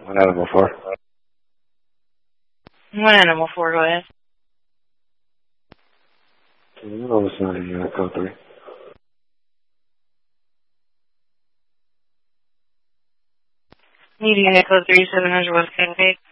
One animal 4. One animal 4, go ahead. No, it's not a code 3. Need unit code 3700 West Cape.